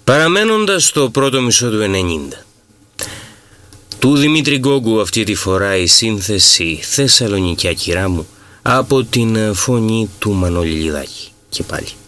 Παραμένοντας στο πρώτο μισό του 90, του Δημήτρη Γκόγκου αυτή τη φορά η σύνθεση «Θεσσαλονικιά κυρά μου» από την φωνή του Μανώλη Λιδάκη. Και πάλι.